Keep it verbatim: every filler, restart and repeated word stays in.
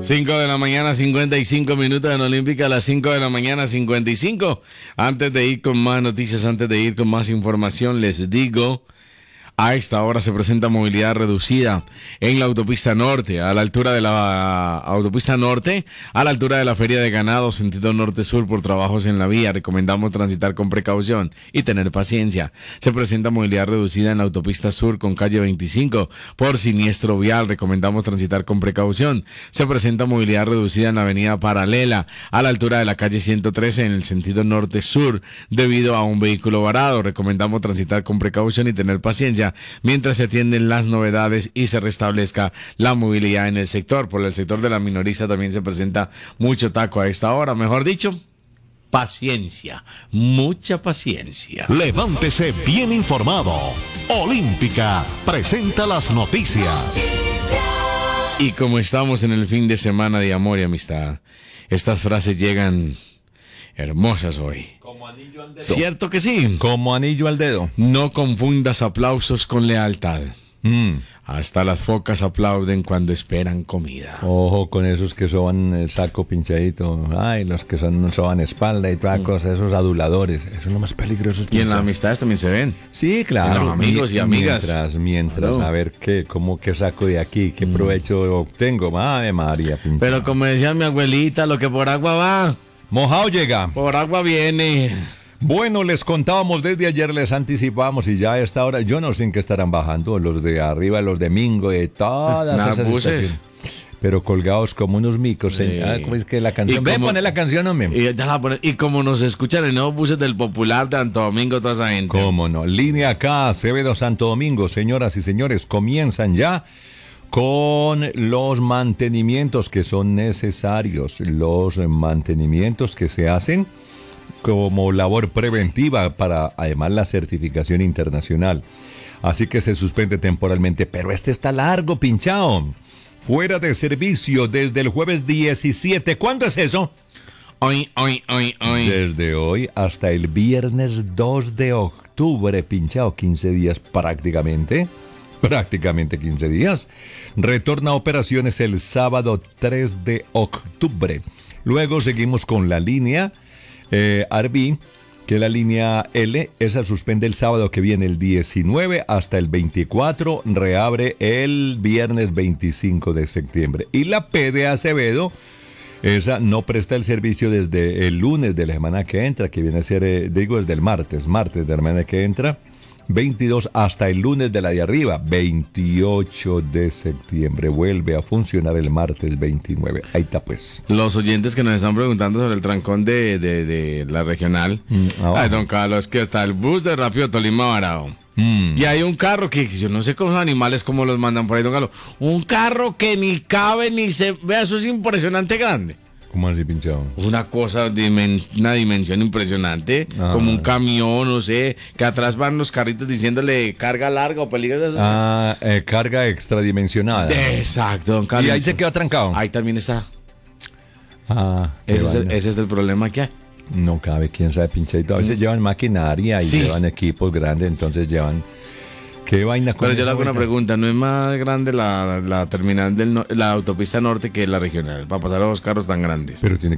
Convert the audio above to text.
cinco de la mañana, cincuenta y cinco minutos en Olímpica, a las cinco de la mañana, cincuenta y cinco. Antes de ir con más noticias, antes de ir con más información, les digo, a esta hora se presenta movilidad reducida en la autopista norte, a la altura de la autopista norte, a la altura de la Feria de Ganado, sentido norte-sur, por trabajos en la vía. Recomendamos transitar con precaución y tener paciencia. Se presenta movilidad reducida en la autopista sur con calle veinticinco por siniestro vial. Recomendamos transitar con precaución. Se presenta movilidad reducida en la avenida paralela, a la altura de la calle ciento trece en el sentido norte-sur, debido a un vehículo varado. Recomendamos transitar con precaución y tener paciencia mientras se atienden las novedades y se restablezca la movilidad en el sector. Por el sector de la minorista también se presenta mucho taco a esta hora. Mejor dicho, paciencia, mucha paciencia. Levántese bien informado. Olímpica presenta las noticias. Y como estamos en el fin de semana de amor y amistad, estas frases llegan hermosas hoy. Como anillo al dedo. ¿Cierto que sí? Como anillo al dedo. No confundas aplausos con lealtad. Mm. Hasta las focas aplauden cuando esperan comida. Ojo con esos que soban el saco pinchadito. Ay, los que son soban espalda y toda cosa, esos aduladores. Esos son los más peligrosos. Y en las amistades también se ven. Sí, claro. En los amigos y amigas. Mientras, mientras, Claro. a ver qué, cómo, qué saco de aquí, qué provecho obtengo. Ave María, pinchado. Pero como decía mi abuelita, lo que por agua va, Mojado llega. por agua viene. Bueno, les contábamos desde ayer, les anticipamos y ya a esta hora, yo no sé en qué estarán bajando, los de arriba, los de Mingo, de todas Nah, esas buses. estaciones. Pero colgados como unos micos. Sí. en- ah, ¿cómo es que la canción? Y Ven, como- poner la canción, hombre. Y, ya la ponen- y como nos escuchan en nuevos buses del Popular de Santo Domingo, toda esa gente. ¿Cómo no? Línea acá, Acevedo, Santo Domingo, señoras y señores, comienzan ya con los mantenimientos que son necesarios, los mantenimientos que se hacen como labor preventiva para además la certificación internacional. Así que se suspende temporalmente, pero este está largo, pinchado. Fuera de servicio desde el jueves diecisiete. ¿Cuándo es eso? Hoy, hoy, hoy, hoy. Desde hoy hasta el viernes dos de octubre, pinchado, quince días prácticamente. Prácticamente quince días. Retorna a operaciones el sábado tres de octubre. Luego seguimos con la línea eh, Arby, que la línea L, esa suspende el sábado que viene, el diecinueve hasta el veinticuatro, reabre el viernes veinticinco de septiembre. Y la P de Acevedo, esa no presta el servicio desde el lunes de la semana que entra, que viene a ser, eh, digo, desde el martes, martes de la semana que entra, veintidós hasta el lunes de la de arriba, veintiocho de septiembre. Vuelve a funcionar el martes veintinueve. Ahí está pues. Los oyentes que nos están preguntando sobre el trancón de, de, de la regional. Mm, abajo. Ay, don Carlos, que está el bus de Rápido Tolima varado. Mm. Y hay un carro que yo no sé con los animales cómo los mandan por ahí, don Carlos. Un carro que ni cabe ni se... Vea, eso es impresionante grande. ¿Cómo así, pinchado? Una cosa, dimen- una dimensión impresionante, Ah. como un camión, no sé, que atrás van los carritos diciéndole carga larga o peligrosa. Ah, eh, carga extradimensionada. Exacto, don Carlos. Y ahí se quedó trancado. Ahí también está. Ah, qué Ese es, el, vaina. ese es el problema que hay. No cabe, quién sabe, pinchadito. A veces llevan maquinaria y Sí. llevan equipos grandes, entonces llevan... ¿Qué vaina con Pero yo esa le hago una vuelta? pregunta, ¿no es más grande la, la terminal de la autopista norte que la regional? Para pasar a dos carros tan grandes. Pero tiene